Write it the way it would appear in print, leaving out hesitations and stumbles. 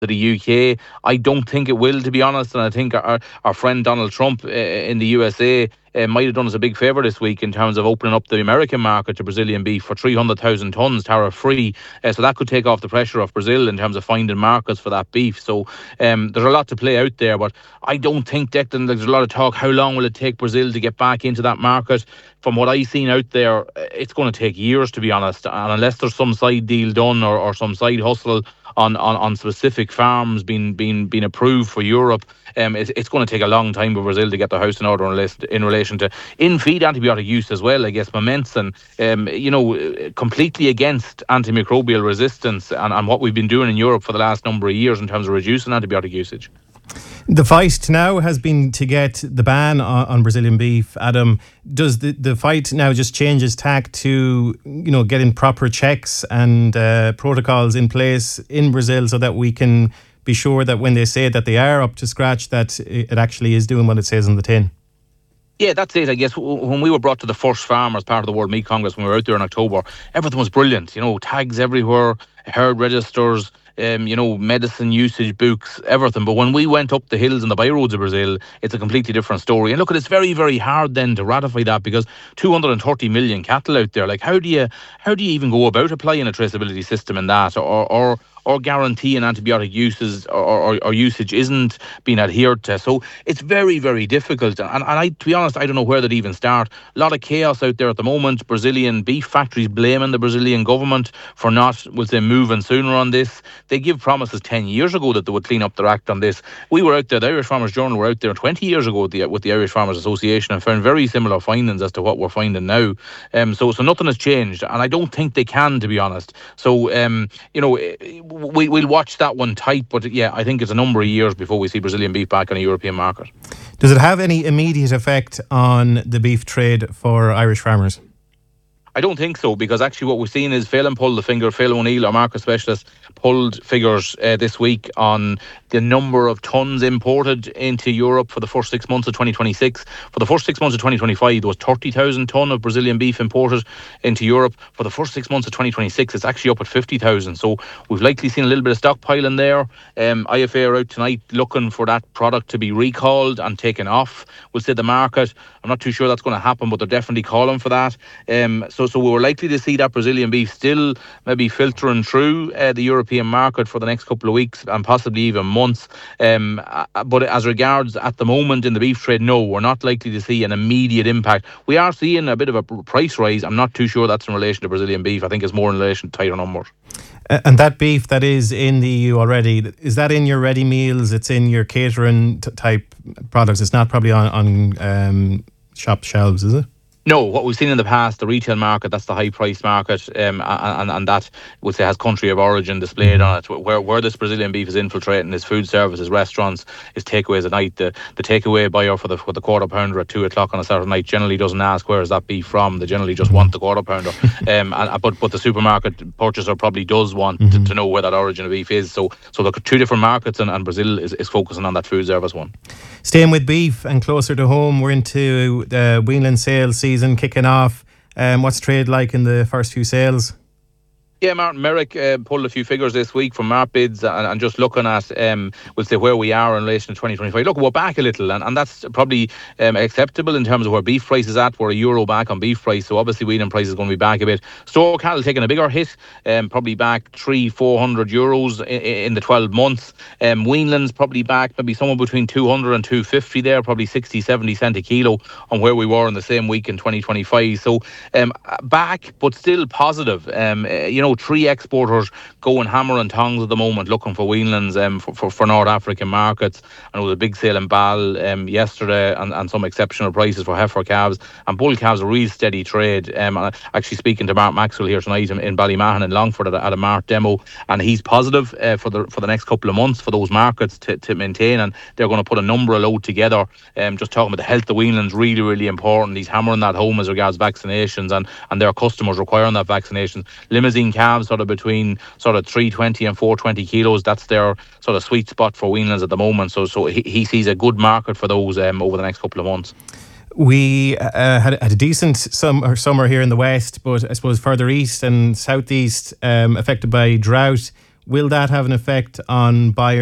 to the UK. I don't think it will, to be honest, and I think our friend Donald Trump in the USA might have done us a big favour this week in terms of opening up the American market to Brazilian beef for 300,000 tonnes tariff free. So that could take off the pressure of Brazil in terms of finding markets for that beef. So there's a lot to play out there, but I don't think, Declan, there's a lot of talk. How long will it take Brazil to get back into that market? From what I've seen out there, it's going to take years, to be honest. And unless there's some side deal done or some side hustle on specific farms being approved for Europe, it's going to take a long time for Brazil to get their house in order in relation to in-feed antibiotic use as well. I guess Momensin, completely against antimicrobial resistance and what we've been doing in Europe for the last number of years in terms of reducing antibiotic usage. The fight now has been to get the ban on Brazilian beef. Adam, does the fight now just change its tack to, getting proper checks and protocols in place in Brazil so that we can be sure that when they say that they are up to scratch, that it actually is doing what it says on the tin? Yeah, that's it. I guess when we were brought to the first farm as part of the World Meat Congress, when we were out there in October, everything was brilliant. Tags everywhere, herd registers, medicine usage books, everything. But when we went up the hills and the byroads of Brazil, it's a completely different story. And look, it's very, very hard then to ratify that because 230 million cattle out there. Like, how do you even go about applying a traceability system in that, or guaranteeing antibiotic uses or usage isn't being adhered to? So it's very, very difficult. And I, to be honest, I don't know where they'd even start. A lot of chaos out there at the moment. Brazilian beef factories blaming the Brazilian government for not, we'll say, moving sooner on this. They give promises 10 years ago that they would clean up their act on this. We were out there, the Irish Farmers Journal were out there 20 years ago with the Irish Farmers Association and found very similar findings as to what we're finding now. So nothing has changed, and I don't think they can, to be honest. So, we'll watch that one tight, but yeah, I think it's a number of years before we see Brazilian beef back on a European market. Does it have any immediate effect on the beef trade for Irish farmers? I don't think so, because actually what we've seen is Phelan pulled the finger. Phelan O'Neill, our market specialist, pulled figures this week on the number of tonnes imported into Europe for the first 6 months of 2026. For the first 6 months of 2025, there was 30,000 tonne of Brazilian beef imported into Europe. For the first 6 months of 2026, it's actually up at 50,000. So we've likely seen a little bit of stockpiling there. IFA are out tonight looking for that product to be recalled and taken off, we'll say, the market. I'm not too sure that's going to happen, but they're definitely calling for that. So we were likely to see that Brazilian beef still maybe filtering through the European market for the next couple of weeks and possibly even months. But as regards at the moment in the beef trade, no, we're not likely to see an immediate impact. We are seeing a bit of a price rise. I'm not too sure that's in relation to Brazilian beef. I think it's more in relation to tighter numbers. And that beef that is in the EU already, is that in your ready meals? It's in your catering type products? It's not probably on shop shelves, is it? No, what we've seen in the past, the retail market, that's the high price market, and that would say has country of origin displayed on it. Where this Brazilian beef is infiltrating is food services, restaurants, is takeaways at night. The takeaway buyer for the quarter pounder at 2:00 on a Saturday night generally doesn't ask where is that beef from. They generally just want the quarter pounder. But the supermarket purchaser probably does want to know where that origin of beef is. So there are two different markets, and Brazil is focusing on that food service one. Staying with beef and closer to home, we're into the Wheanland sales season kicking off. What's trade like in the first few sales? Yeah, Martin Merrick pulled a few figures this week from Martbids and just looking at, we'll say, where we are in relation to 2025. Look, we're back a little, and that's probably acceptable in terms of where beef price is at. We're €1 back on beef price, so obviously Whelan price is going to be back a bit. Store cattle taking a bigger hit, probably back €300-400 in the 12 months. Whelan's probably back maybe somewhere between 200 and 250 there, probably 60-70 cent a kilo on where we were in the same week in 2025. So back, but still positive. Three exporters going hammer and tongs at the moment looking for Whelan's for North African markets. And there was a big sale in Ball yesterday and some exceptional prices for heifer calves. And bull calves, a real steady trade. Actually speaking to Mark Maxwell here tonight in Ballymahan in Longford at a Mart demo, and he's positive for the next couple of months for those markets to maintain, and they're going to put a number of load together. Just talking about the health of Whelan's really, really important. He's hammering that home as regards vaccinations and their customers requiring that vaccination. Limousin calves sort of between sort of 320 and 420 kilos. That's their sort of sweet spot for Whelan's at the moment. So he sees a good market for those over the next couple of months. We had a decent summer here in the west, but I suppose further east and southeast affected by drought. will that have an effect on buyers?